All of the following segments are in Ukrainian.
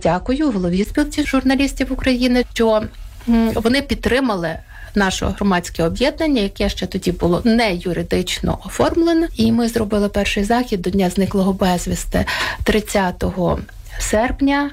дякую голові спілки журналістів України, що вони підтримали наше громадське об'єднання, яке ще тоді було не юридично оформлене. І ми зробили перший захід до Дня зниклого безвісти 30 серпня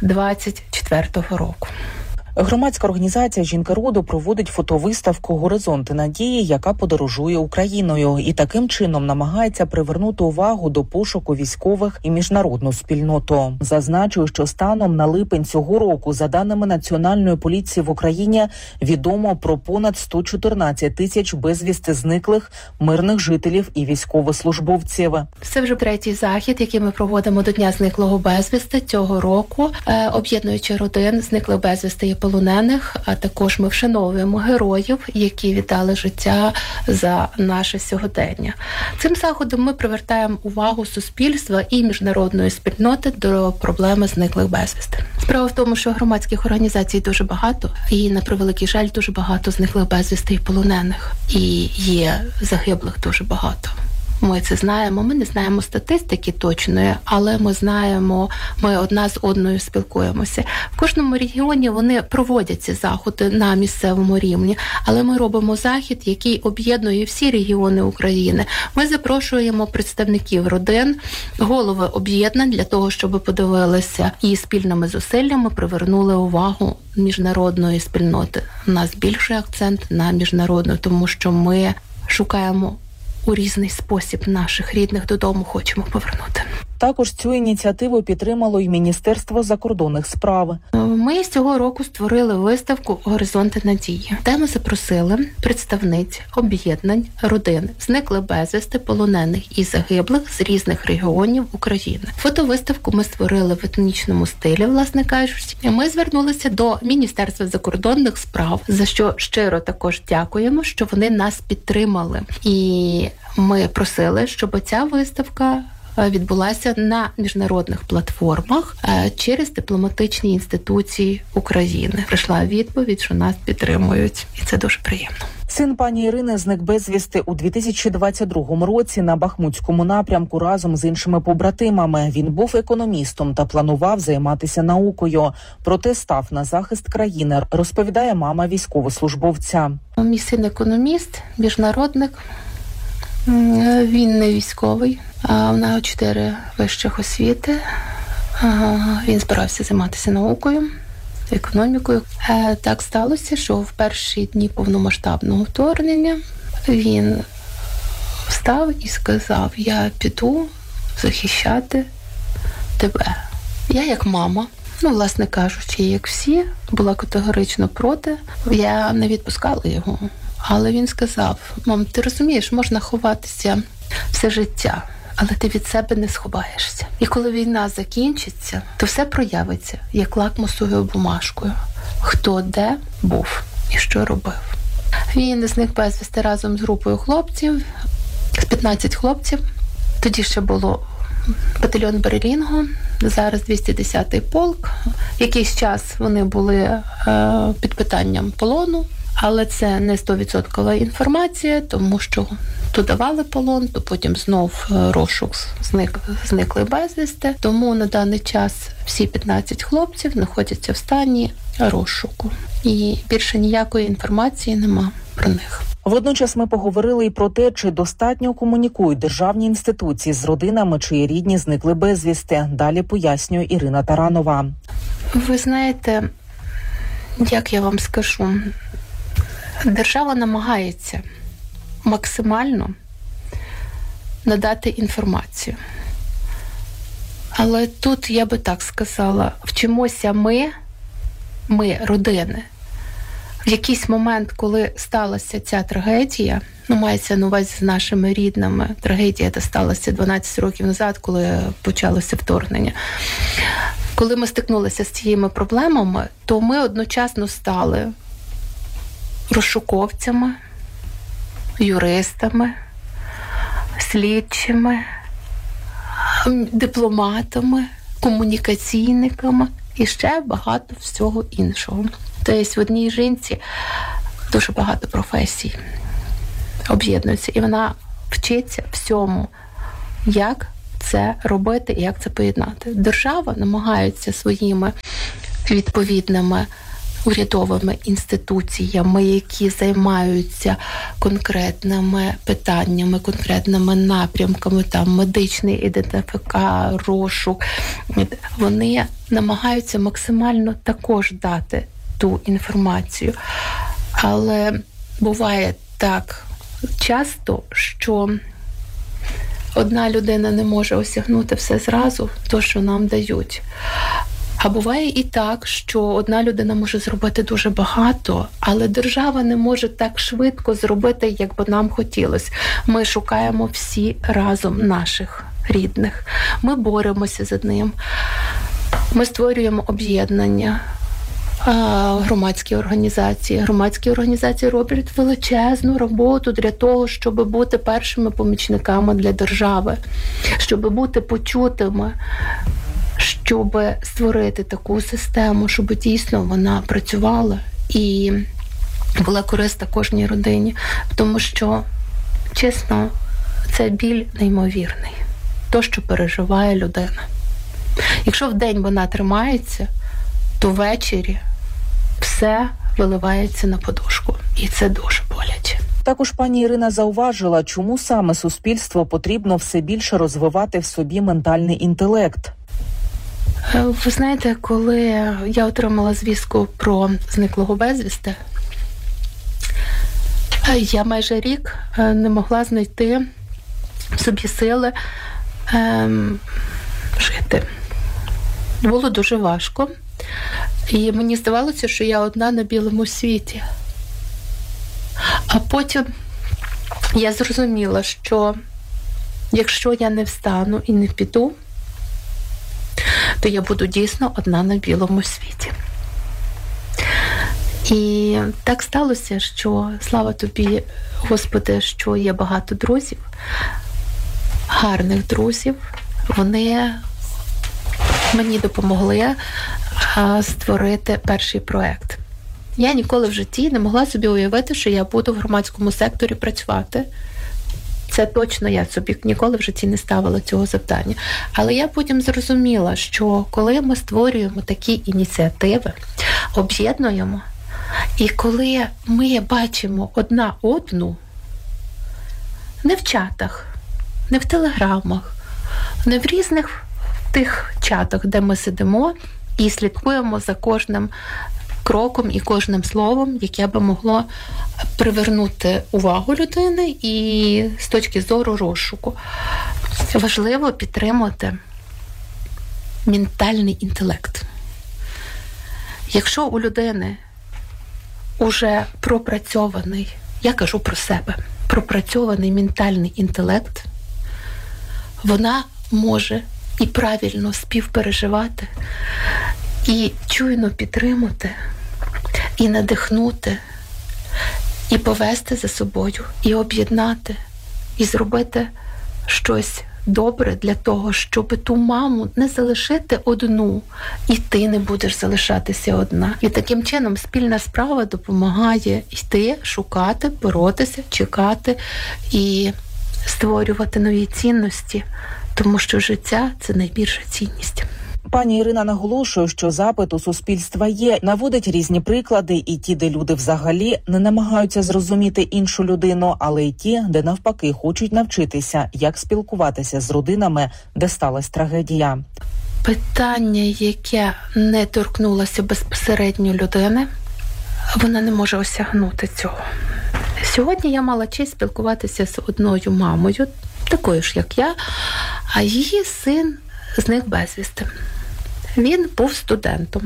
2024 року. Громадська організація «Жінки роду» проводить фотовиставку «Горизонти надії», яка подорожує Україною і таким чином намагається привернути увагу до пошуку військових і міжнародну спільноту. Зазначу, що станом на липень цього року, за даними Національної поліції в Україні, відомо про понад 114 тисяч безвісти зниклих мирних жителів і військовослужбовців. Це вже третій захід, який ми проводимо до Дня зниклого безвісти цього року, об'єднуючи родин зниклих безвісти і полонених, а також ми вшановуємо героїв, які віддали життя за наше сьогодення. Цим заходом ми привертаємо увагу суспільства і міжнародної спільноти до проблеми зниклих безвісти. Справа в тому, що громадських організацій дуже багато, і, на превеликий жаль, дуже багато зниклих безвісти і полонених. І є загиблих дуже багато. Ми це знаємо, ми не знаємо статистики точної, але ми знаємо, ми одна з одною спілкуємося. В кожному регіоні вони проводять ці заходи на місцевому рівні, але ми робимо захід, який об'єднує всі регіони України. Ми запрошуємо представників родин, голови об'єднань для того, щоб подивилися і спільними зусиллями привернули увагу міжнародної спільноти. У нас більший акцент на міжнародну, тому що ми шукаємо у різний спосіб наших рідних додому, хочемо повернути. Також цю ініціативу підтримало й Міністерство закордонних справ. Ми цього року створили виставку «Горизонти надії», де ми запросили представниць об'єднань родин зниклих безвісти, полонених і загиблих з різних регіонів України. Фотовиставку ми створили в етнічному стилі, власне кажучи. Ми звернулися до Міністерства закордонних справ, за що щиро також дякуємо, що вони нас підтримали. І ми просили, щоб ця виставка відбулася на міжнародних платформах через дипломатичні інституції України. Прийшла відповідь, що нас підтримують, і це дуже приємно. Син пані Ірини зник безвісти у 2022 році на Бахмутському напрямку разом з іншими побратимами. Він був економістом та планував займатися наукою, проте став на захист країни, розповідає мама військовослужбовця. Мій син економіст, міжнародник. Він не військовий, у нього 4 вищих освіти. Він збирався займатися наукою, економікою. Так сталося, що в перші дні повномасштабного вторгнення він встав і сказав: я піду захищати тебе. Я як мама, власне кажучи, як всі, була категорично проти. Я не відпускала його. Але він сказав: мам, ти розумієш, можна ховатися все життя, але ти від себе не сховаєшся. І коли війна закінчиться, то все проявиться, як лакмусовою бумажкою. Хто де був і що робив. Він зник безвісти разом з групою хлопців, з 15 хлопців. Тоді ще було батальйон Берелінго, зараз 210-й полк. Якийсь час вони були під питанням полону. Але це не 100% інформація, тому що то давали полон, то потім знов розшук зникли безвісти. Тому на даний час всі 15 хлопців знаходяться в стані розшуку. І більше ніякої інформації нема про них. Водночас ми поговорили і про те, чи достатньо комунікують державні інституції з родинами, чиї рідні зникли безвісти. Далі пояснює Ірина Таранова. Ви знаєте, як я вам скажу, держава намагається максимально надати інформацію. Але тут, я би так сказала, вчимося ми, родини. В якийсь момент, коли сталася ця трагедія, мається на увазі з нашими рідними, трагедія та сталася 12 років назад, коли почалося вторгнення. Коли ми стикнулися з цими проблемами, то ми одночасно стали розшуковцями, юристами, слідчими, дипломатами, комунікаційниками і ще багато всього іншого. Тобто в одній жінці дуже багато професій об'єднуються, і вона вчиться всьому, як це робити і як це поєднати. Держава намагається своїми відповідними урядовими інституціями, які займаються конкретними питаннями, конкретними напрямками, там медичний ідентифікатор, розшук, вони намагаються максимально також дати ту інформацію. Але буває так часто, що одна людина не може осягнути все зразу, то, що нам дають. А буває і так, що одна людина може зробити дуже багато, але держава не може так швидко зробити, як би нам хотілося. Ми шукаємо всі разом наших рідних. Ми боремося за ним. Ми створюємо об'єднання, громадські організації. Громадські організації роблять величезну роботу для того, щоб бути першими помічниками для держави, щоб бути почутими, щоб створити таку систему, щоб дійсно вона працювала і була корисна кожній родині. Тому що, чесно, це біль неймовірний. То, що переживає людина. Якщо вдень вона тримається, то ввечері все виливається на подушку. І це дуже боляче. Також пані Ірина зауважила, чому саме суспільство потрібно все більше розвивати в собі ментальний інтелект. Ви знаєте, коли я отримала звістку про зниклого безвісти, я майже рік не могла знайти в собі сили жити. Було дуже важко. І мені здавалося, що я одна на білому світі. А потім я зрозуміла, що якщо я не встану і не піду, то я буду дійсно одна на білому світі. І так сталося, що, слава тобі, Господи, що є багато друзів, гарних друзів. Вони мені допомогли створити перший проект. Я ніколи в житті не могла собі уявити, що я буду в громадському секторі працювати. Це точно я собі ніколи в житті не ставила цього завдання. Але я потім зрозуміла, що коли ми створюємо такі ініціативи, об'єднуємо, і коли ми бачимо одна одну, не в чатах, не в телеграмах, не в різних тих чатах, де ми сидимо і слідкуємо за кожним кроком і кожним словом, яке би могло привернути увагу людини і з точки зору розшуку. Важливо підтримувати ментальний інтелект. Якщо у людини уже пропрацьований, я кажу про себе, пропрацьований ментальний інтелект, вона може і правильно співпереживати, і чуйно підтримати, і надихнути, і повести за собою, і об'єднати, і зробити щось добре для того, щоб ту маму не залишити одну, і ти не будеш залишатися одна. І таким чином спільна справа допомагає йти, шукати, боротися, чекати і створювати нові цінності, тому що життя – це найбільша цінність. Пані Ірина наголошує, що запит у суспільства є, наводить різні приклади, і ті, де люди взагалі не намагаються зрозуміти іншу людину, але й ті, де навпаки хочуть навчитися, як спілкуватися з родинами, де сталася трагедія. Питання, яке не торкнулося безпосередньо людини, вона не може осягнути цього. Сьогодні я мала честь спілкуватися з одною мамою, такою ж, як я, а її син зник безвісти. Він був студентом.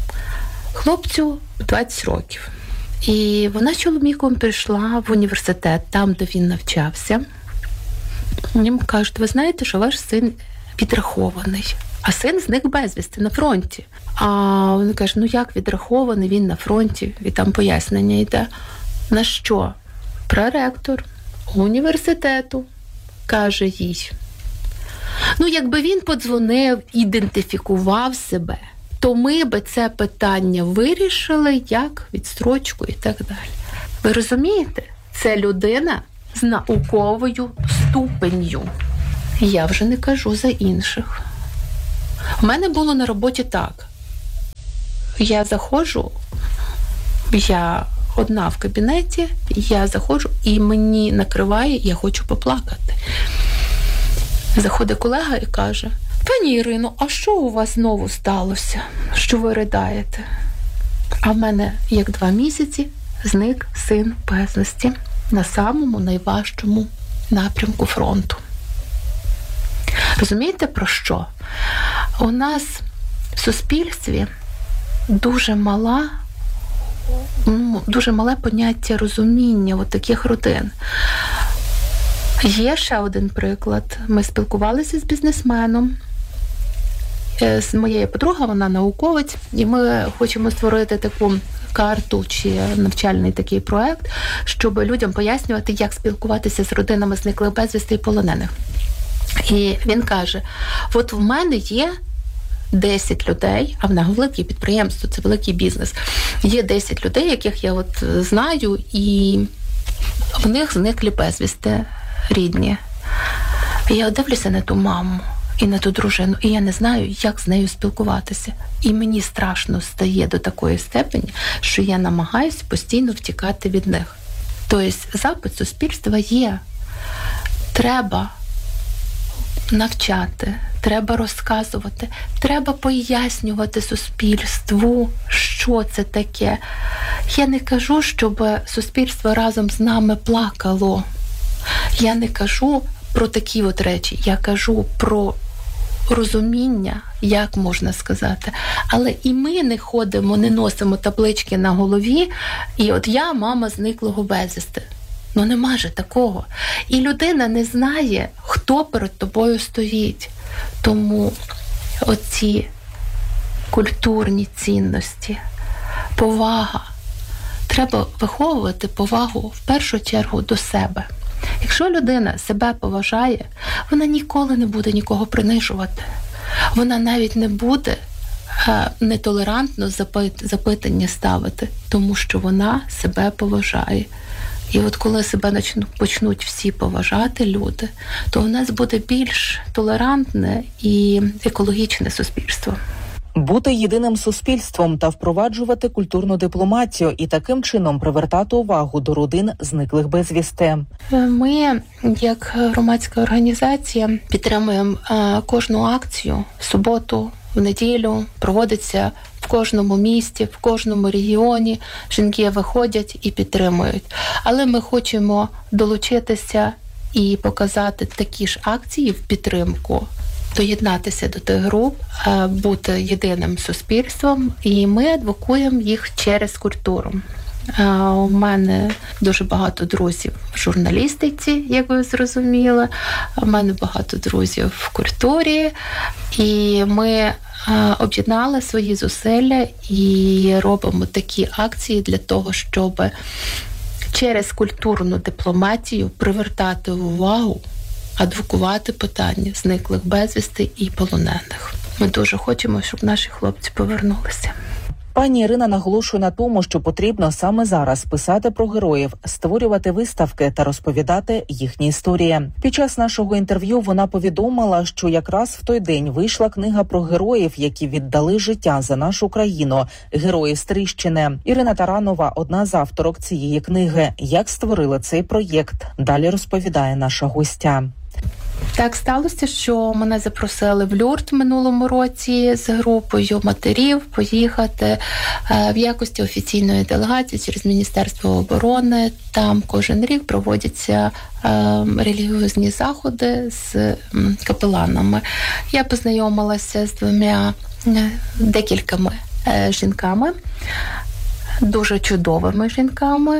Хлопцю 20 років. І вона з чоловіком прийшла в університет, там, де він навчався. Їм кажуть, ви знаєте, що ваш син відрахований. А син зник безвісти на фронті. А вони кажуть, ну як відрахований, він на фронті, і там пояснення йде. На що? Проректор університету каже їй, ну якби він подзвонив, ідентифікував себе, то ми би це питання вирішили як відстрочку і так далі. Ви розумієте? Це людина з науковою ступенью. Я вже не кажу за інших. У мене було на роботі так. Я заходжу, я одна в кабінеті, я заходжу і мені накриває, я хочу поплакати. Заходить колега і каже: «Пані Ірино, а що у вас знову сталося, що ви ридаєте?» А в мене, як 2 місяці, зник син безвісти на самому найважчому напрямку фронту. Розумієте, про що? У нас в суспільстві дуже мале поняття розуміння от таких родин. Є ще один приклад. Ми спілкувалися з бізнесменом. З моєю подругою, вона науковець, і ми хочемо створити таку карту чи навчальний такий проект, щоб людям пояснювати, як спілкуватися з родинами зниклих безвісти і полонених. І він каже: от в мене є 10 людей, а в нас велике підприємство, це великий бізнес. Є 10 людей, яких я от знаю, і в них зникли безвісти рідні. І я дивлюся на ту маму і на ту дружину, і я не знаю, як з нею спілкуватися. І мені страшно стає до такої степені, що я намагаюся постійно втікати від них. Тобто запит суспільства є. Треба навчати, треба розказувати, треба пояснювати суспільству, що це таке. Я не кажу, щоб суспільство разом з нами плакало. Я не кажу про такі от речі. Я кажу про розуміння, як можна сказати. Але і ми не ходимо, не носимо таблички на голові, і от я мама зниклого безвісти. Ну нема же такого. І людина не знає, хто перед тобою стоїть. Тому оці культурні цінності, повага. Треба виховувати повагу в першу чергу до себе. Якщо людина себе поважає, вона ніколи не буде нікого принижувати. Вона навіть не буде нетолерантно запитання ставити, тому що вона себе поважає. І от коли себе почнуть всі поважати люди, то у нас буде більш толерантне і екологічне суспільство. Бути єдиним суспільством та впроваджувати культурну дипломатію і таким чином привертати увагу до родин зниклих безвісти. Ми, як громадська організація, підтримуємо кожну акцію. В суботу, в неділю проводиться в кожному місті, в кожному регіоні. Жінки виходять і підтримують. Але ми хочемо долучитися і показати такі ж акції в підтримку, доєднатися до тих груп, бути єдиним суспільством, і ми адвокуємо їх через культуру. У мене дуже багато друзів в журналістиці, як ви зрозуміли. У мене багато друзів в культурі. І ми об'єднали свої зусилля і робимо такі акції для того, щоб через культурну дипломатію привертати увагу, адвокувати питання зниклих безвісти і полонених. Ми дуже хочемо, щоб наші хлопці повернулися. Пані Ірина наголошує на тому, що потрібно саме зараз писати про героїв, створювати виставки та розповідати їхні історії. Під час нашого інтерв'ю вона повідомила, що якраз в той день вийшла книга про героїв, які віддали життя за нашу країну, герої Стрийщини. Ірина Таранова – одна з авторок цієї книги. Як створили цей проєкт? Далі розповідає наша гостя. Так сталося, що мене запросили в Люрт в минулому році з групою матерів поїхати в якості офіційної делегації через Міністерство оборони. Там кожен рік проводяться релігіозні заходи з капеланами. Я познайомилася з декількома жінками, дуже чудовими жінками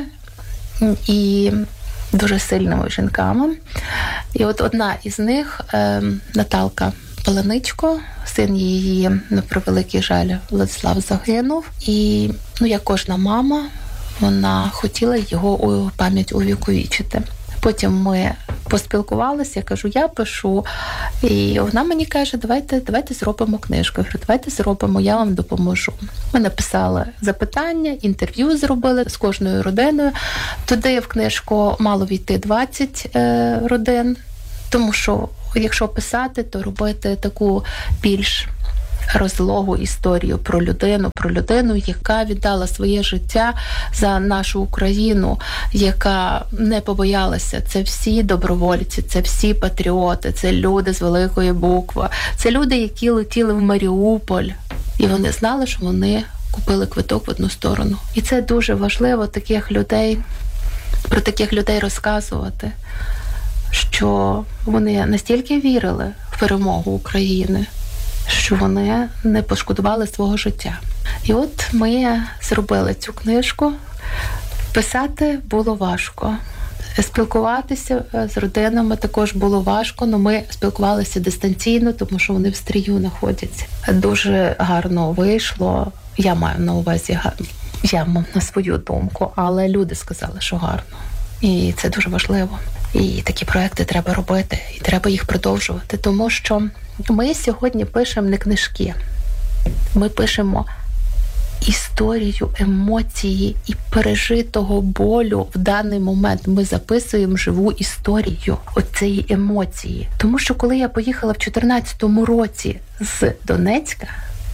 і дуже сильними жінками. І от одна із них, Наталка Паленичко, син її, на превеликий жаль, Владислав, загинув. І, як кожна мама, вона хотіла його у пам'ять увіковічити. Потім ми поспілкувалися, я кажу, я пишу. І вона мені каже, давайте зробимо книжку. Я говорю, давайте зробимо, я вам допоможу. Ми написали запитання, інтерв'ю зробили з кожною родиною. Туди в книжку мало війти 20 родин, тому що якщо писати, то робити таку більш розлогу історію про людину, яка віддала своє життя за нашу Україну, яка не побоялася. Це всі добровольці, це всі патріоти, це люди з великої букви, це люди, які летіли в Маріуполь, і вони знали, що вони купили квиток в одну сторону. І це дуже важливо про таких людей розказувати, що вони настільки вірили в перемогу України, що вони не пошкодували свого життя. І от ми зробили цю книжку. Писати було важко. Спілкуватися з родинами також було важко, але ми спілкувалися дистанційно, тому що вони в Стрию знаходяться. Дуже гарно вийшло. Я маю на увазі, я мав на свою думку, але люди сказали, що гарно. І це дуже важливо. І такі проекти треба робити, і треба їх продовжувати, тому що ми сьогодні пишемо не книжки. Ми пишемо історію, емоції і пережитого болю в даний момент. Ми записуємо живу історію оцієї емоції. Тому що коли я поїхала в 2014 році з Донецька,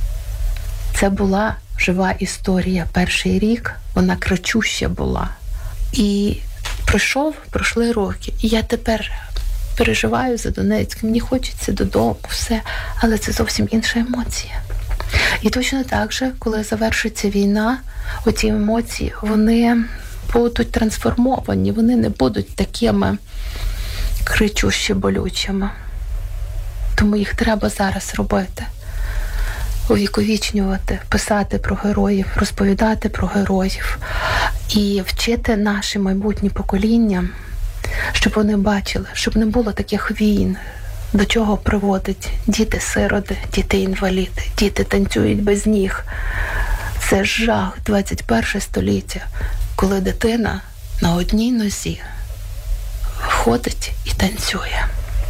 це була жива історія. Перший рік вона кричуща була. І пройшли роки. І я тепер переживаю за Донецьк, мені хочеться додому, все. Але це зовсім інша емоція. І точно так же, коли завершиться війна, оці емоції, вони будуть трансформовані, вони не будуть такими кричущі, болючими. Тому їх треба зараз робити. Увіковічнювати, писати про героїв, розповідати про героїв і вчити наші майбутні покоління, щоб вони бачили, щоб не було таких війн, до чого приводять діти-сироти, діти-інваліди, діти танцюють без ніг. Це жах 21 століття, коли дитина на одній нозі ходить і танцює.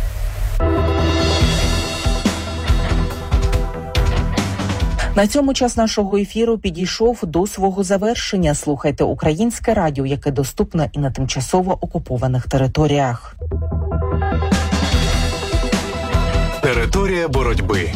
На цьому час нашого ефіру підійшов до свого завершення. Слухайте Українське радіо, яке доступне і на тимчасово окупованих територіях. Територія боротьби.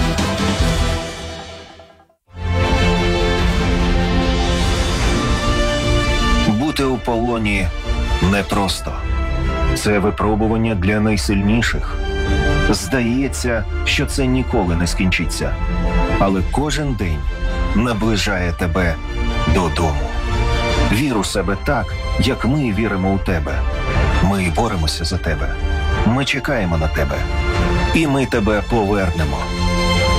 Бути у полоні непросто. Це випробування для найсильніших. Здається, що це ніколи не скінчиться. Але кожен день наближає тебе додому. Вір у себе так, як ми віримо у тебе. Ми боремося за тебе. Ми чекаємо на тебе. І ми тебе повернемо.